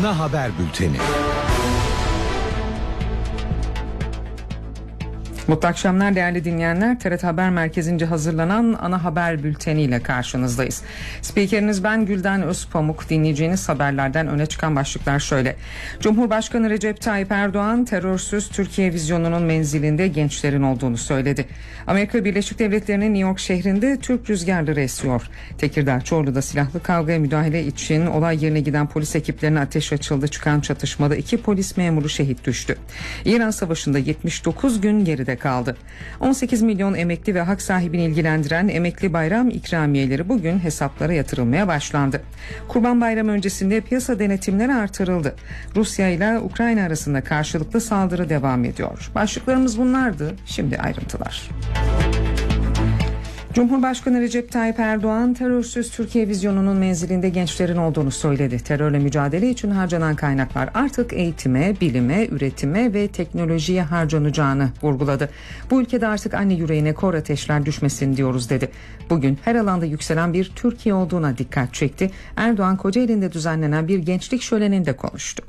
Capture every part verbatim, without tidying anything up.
Ana haber bülteni. Mutlu akşamlar değerli dinleyenler. T R T Haber Merkezi'nce hazırlanan ana haber bülteniyle karşınızdayız. Spikeriniz ben Gülden Özpamuk. Dinleyeceğiniz haberlerden öne çıkan başlıklar şöyle. Cumhurbaşkanı Recep Tayyip Erdoğan terörsüz Türkiye vizyonunun menzilinde gençlerin olduğunu söyledi. Amerika Birleşik Devletleri'nin New York şehrinde Türk rüzgarları esiyor. Tekirdağ Çorlu'da silahlı kavgaya müdahale için olay yerine giden polis ekiplerine ateş açıldı. Çıkan çatışmada iki polis memuru şehit düştü. İran Savaşı'nda yetmiş dokuz gün geride kaldı. on sekiz milyon emekli ve hak sahibini ilgilendiren emekli bayram ikramiyeleri bugün hesaplara yatırılmaya başlandı. Kurban Bayramı öncesinde piyasa denetimleri artırıldı. Rusya ile Ukrayna arasında karşılıklı saldırı devam ediyor. Başlıklarımız bunlardı. Şimdi ayrıntılar. Cumhurbaşkanı Recep Tayyip Erdoğan terörsüz Türkiye vizyonunun menzilinde gençlerin olduğunu söyledi. Terörle mücadele için harcanan kaynaklar artık eğitime, bilime, üretime ve teknolojiye harcanacağını vurguladı. Bu ülkede artık anne yüreğine kor ateşler düşmesin diyoruz dedi. Bugün her alanda yükselen bir Türkiye olduğuna dikkat çekti. Erdoğan Kocaeli'nde düzenlenen bir gençlik şöleninde konuştu.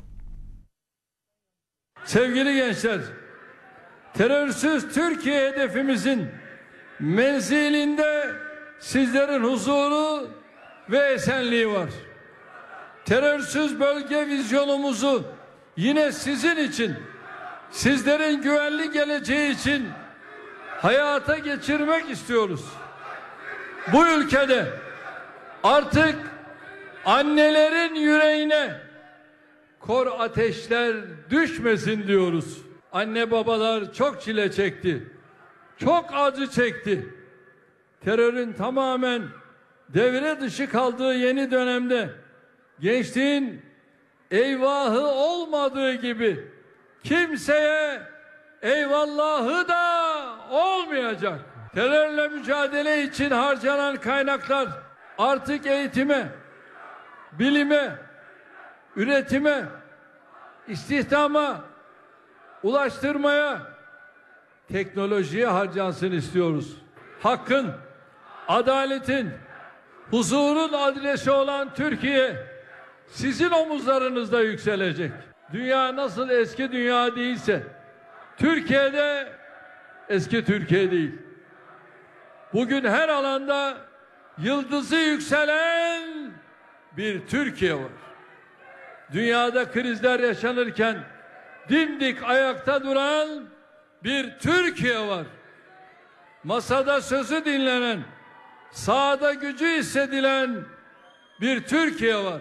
Sevgili gençler, terörsüz Türkiye hedefimizin menzilinde sizlerin huzuru ve esenliği var. Terörsüz bölge vizyonumuzu yine sizin için, sizlerin güvenli geleceği için hayata geçirmek istiyoruz. Bu ülkede artık annelerin yüreğine kor ateşler düşmesin diyoruz. Anne babalar çok çile çekti. Çok acı çekti. Terörün tamamen devre dışı kaldığı yeni dönemde gençliğin eyvahı olmadığı gibi kimseye eyvallahı da olmayacak. Terörle mücadele için harcanan kaynaklar artık eğitime, bilime, üretime, istihdama, ulaştırmaya, teknolojiye harcansın istiyoruz. Hakkın, adaletin, huzurun adresi olan Türkiye sizin omuzlarınızda yükselecek. Dünya nasıl eski dünya değilse Türkiye'de eski Türkiye değil. Bugün her alanda yıldızı yükselen bir Türkiye var. Dünyada krizler yaşanırken dimdik ayakta duran bir Türkiye var. Masada sözü dinlenen, sahada gücü hissedilen bir Türkiye var.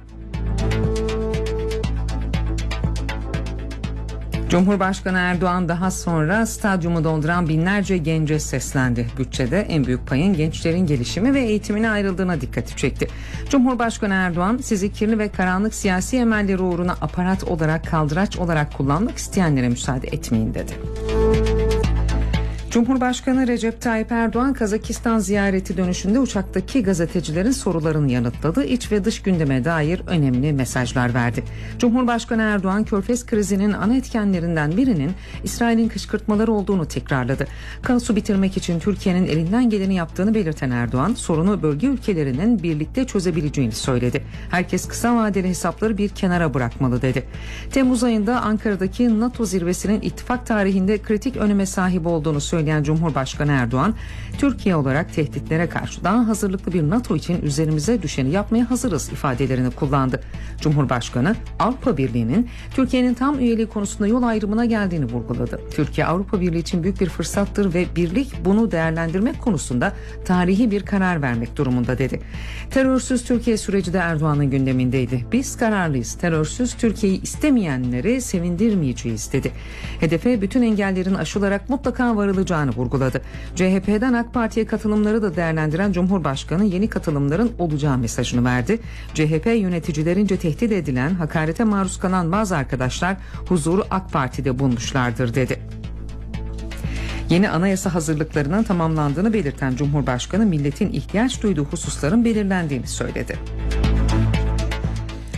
Cumhurbaşkanı Erdoğan daha sonra stadyumu dolduran binlerce gence seslendi. Bütçede en büyük payın gençlerin gelişimi ve eğitimine ayrıldığına dikkati çekti. Cumhurbaşkanı Erdoğan, sizi kirli ve karanlık siyasi emelleri uğruna aparat olarak, kaldıraç olarak kullanmak isteyenlere müsaade etmeyin dedi. Cumhurbaşkanı Recep Tayyip Erdoğan Kazakistan ziyareti dönüşünde uçaktaki gazetecilerin sorularını yanıtladı. İç ve dış gündeme dair önemli mesajlar verdi. Cumhurbaşkanı Erdoğan Körfez krizinin ana etkenlerinden birinin İsrail'in kışkırtmaları olduğunu tekrarladı. Kaosu bitirmek için Türkiye'nin elinden geleni yaptığını belirten Erdoğan sorunu bölge ülkelerinin birlikte çözebileceğini söyledi. Herkes kısa vadeli hesapları bir kenara bırakmalı dedi. Temmuz ayında Ankara'daki NATO zirvesinin ittifak tarihinde kritik öneme sahip olduğunu söyledi. Yani Cumhurbaşkanı Erdoğan, Türkiye olarak tehditlere karşı daha hazırlıklı bir NATO için üzerimize düşeni yapmaya hazırız ifadelerini kullandı. Cumhurbaşkanı, Avrupa Birliği'nin Türkiye'nin tam üyeliği konusunda yol ayrımına geldiğini vurguladı. Türkiye Avrupa Birliği için büyük bir fırsattır ve birlik bunu değerlendirmek konusunda tarihi bir karar vermek durumunda dedi. Terörsüz Türkiye süreci de Erdoğan'ın gündemindeydi. Biz kararlıyız. Terörsüz Türkiye'yi istemeyenleri sevindirmeyeceğiz dedi. Hedefe bütün engellerin aşılarak mutlaka varılacağını vurguladı. C H P'den AK Parti'ye katılımları da değerlendiren Cumhurbaşkanı yeni katılımların olacağı mesajını verdi. C H P yöneticilerince tehdit edilen, hakarete maruz kalan bazı arkadaşlar huzuru AK Parti'de bulmuşlardır dedi. Yeni anayasa hazırlıklarının tamamlandığını belirten Cumhurbaşkanı milletin ihtiyaç duyduğu hususların belirlendiğini söyledi.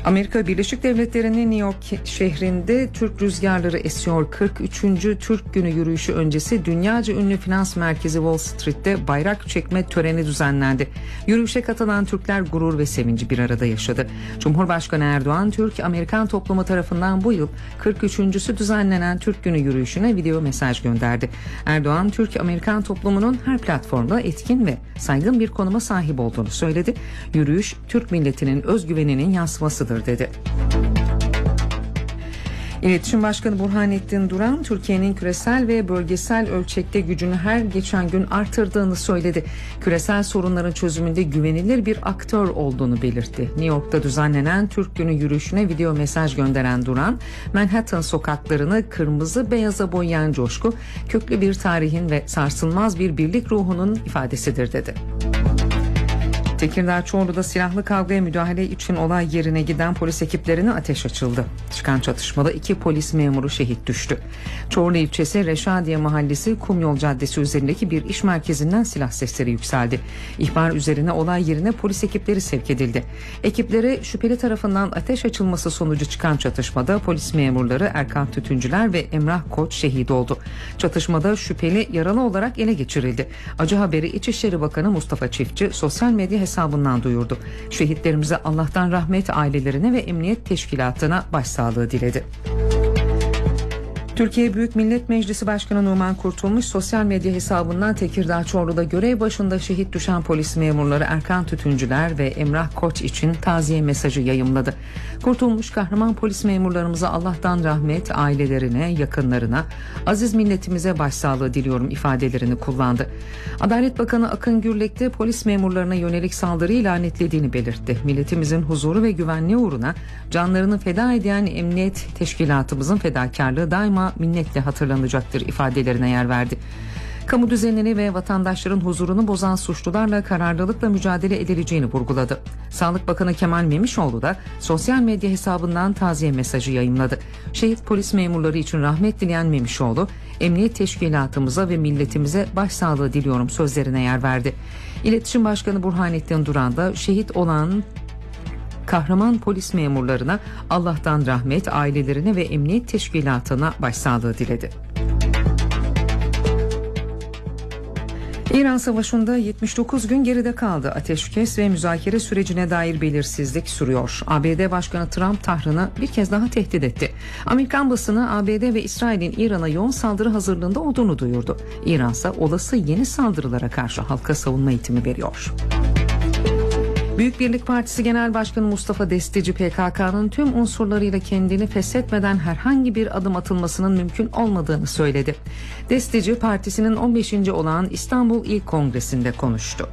Amerika Birleşik Devletleri'nin New York şehrinde Türk rüzgarları esiyor. kırk üçüncü Türk Günü yürüyüşü öncesi dünyaca ünlü finans merkezi Wall Street'te bayrak çekme töreni düzenlendi. Yürüyüşe katılan Türkler gurur ve sevinci bir arada yaşadı. Cumhurbaşkanı Erdoğan, Türk-Amerikan toplumu tarafından bu yıl kırk üçüncüsü düzenlenen Türk Günü yürüyüşüne video mesaj gönderdi. Erdoğan, Türk-Amerikan toplumunun her platformda etkin ve saygın bir konuma sahip olduğunu söyledi. Yürüyüş, Türk milletinin özgüveninin yansımasıdır dedi. İletişim Başkanı Burhanettin Duran, Türkiye'nin küresel ve bölgesel ölçekte gücünü her geçen gün artırdığını söyledi. Küresel sorunların çözümünde güvenilir bir aktör olduğunu belirtti. New York'ta düzenlenen Türk Günü yürüyüşüne video mesaj gönderen Duran, Manhattan sokaklarını kırmızı beyaza boyayan coşku, köklü bir tarihin ve sarsılmaz bir birlik ruhunun ifadesidir dedi. Tekirdağ Çorlu'da silahlı kavgaya müdahale için olay yerine giden polis ekiplerine ateş açıldı. Çıkan çatışmada iki polis memuru şehit düştü. Çorlu ilçesi Reşadiye Mahallesi Kumyol Caddesi üzerindeki bir iş merkezinden silah sesleri yükseldi. İhbar üzerine olay yerine polis ekipleri sevk edildi. Ekiplere şüpheli tarafından ateş açılması sonucu çıkan çatışmada polis memurları Erkan Tütüncüler ve Emrah Koç şehit oldu. Çatışmada şüpheli yaralı olarak ele geçirildi. Acı haberi İçişleri Bakanı Mustafa Çiftçi sosyal medya hesabından duyurdu. Şehitlerimize Allah'tan rahmet, ailelerine ve emniyet teşkilatına başsağlığı diledi. Türkiye Büyük Millet Meclisi Başkanı Numan Kurtulmuş sosyal medya hesabından Tekirdağ Çorlu'da görev başında şehit düşen polis memurları Erkan Tütüncüler ve Emrah Koç için taziye mesajı yayımladı. Kurtulmuş, kahraman polis memurlarımıza Allah'tan rahmet, ailelerine, yakınlarına, aziz milletimize başsağlığı diliyorum ifadelerini kullandı. Adalet Bakanı Akın Gürlek de polis memurlarına yönelik saldırıyı lanetlediğini belirtti. Milletimizin huzuru ve güvenliği uğruna canlarını feda eden emniyet teşkilatımızın fedakarlığı daima minnetle hatırlanacaktır ifadelerine yer verdi. Kamu düzenini ve vatandaşların huzurunu bozan suçlularla kararlılıkla mücadele edileceğini vurguladı. Sağlık Bakanı Kemal Memişoğlu da sosyal medya hesabından taziye mesajı yayımladı. Şehit polis memurları için rahmet dileyen Memişoğlu, emniyet teşkilatımıza ve milletimize başsağlığı diliyorum sözlerine yer verdi. İletişim Başkanı Burhanettin Duran da şehit olan kahraman polis memurlarına Allah'tan rahmet, ailelerine ve emniyet teşkilatına başsağlığı diledi. İran Savaşı'nda yetmiş dokuz gün geride kaldı. Ateşkes ve müzakere sürecine dair belirsizlik sürüyor. A B D Başkanı Trump Tahran'ı bir kez daha tehdit etti. Amerikan basını A B D ve İsrail'in İran'a yoğun saldırı hazırlığında olduğunu duyurdu. İran ise olası yeni saldırılara karşı halka savunma eğitimi veriyor. Büyük Birlik Partisi Genel Başkanı Mustafa Destici, P K K'nın tüm unsurlarıyla kendini feshetmeden herhangi bir adım atılmasının mümkün olmadığını söyledi. Destici, partisinin on beşinci olağan İstanbul İl Kongresi'nde konuştu.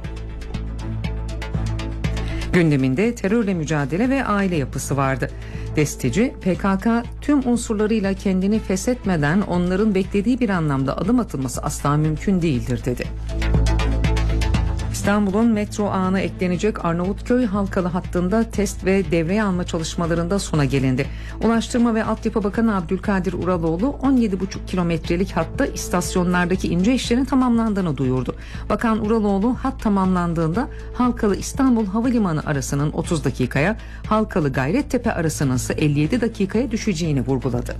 Gündeminde terörle mücadele ve aile yapısı vardı. Destici, P K K tüm unsurlarıyla kendini feshetmeden onların beklediği bir anlamda adım atılması asla mümkün değildir dedi. İstanbul'un metro ağına eklenecek Arnavutköy Halkalı hattında test ve devreye alma çalışmalarında sona gelindi. Ulaştırma ve Altyapı Bakanı Abdülkadir Uraloğlu on yedi buçuk kilometrelik hatta istasyonlardaki ince işlerin tamamlandığını duyurdu. Bakan Uraloğlu hat tamamlandığında Halkalı İstanbul Havalimanı arasının otuz dakikaya, Halkalı Gayrettepe arasının ise elli yedi dakikaya düşeceğini vurguladı.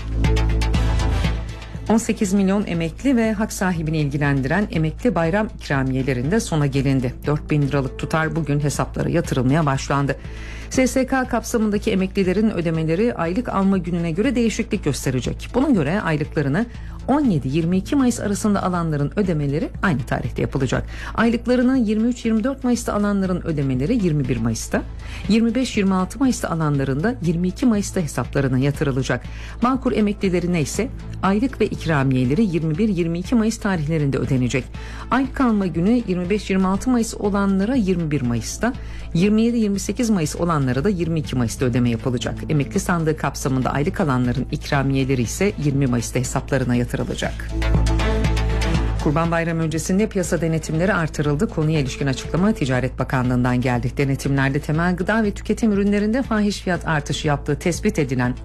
on sekiz milyon emekli ve hak sahibini ilgilendiren emekli bayram ikramiyelerinde sona gelindi. dört bin liralık tutar bugün hesaplara yatırılmaya başlandı. S S K kapsamındaki emeklilerin ödemeleri aylık alma gününe göre değişiklik gösterecek. Buna göre aylıklarını on yedi yirmi iki Mayıs arasında alanların ödemeleri aynı tarihte yapılacak. Aylıklarını yirmi üç yirmi dört Mayıs'ta alanların ödemeleri yirmi bir Mayıs'ta, yirmi beş yirmi altı Mayıs'ta alanların da yirmi iki Mayıs'ta hesaplarına yatırılacak. Bağkur emeklilerine ise aylık ve ikramiyeleri yirmi bir yirmi iki Mayıs tarihlerinde ödenecek. Aylık alma günü yirmi beş yirmi altı Mayıs olanlara yirmi bir Mayıs'ta, yirmi yedi yirmi sekiz Mayıs olanlara da yirmi iki Mayıs'ta ödeme yapılacak. Emekli sandığı kapsamında aylık alanların ikramiyeleri ise yirmi Mayıs'ta hesaplarına yatırılacak. Kurban Bayramı öncesinde piyasa denetimleri artırıldı. Konuya ilişkin açıklama Ticaret Bakanlığı'ndan geldi. Denetimlerde temel gıda ve tüketim ürünlerinde fahiş fiyat artışı yaptığı tespit edilen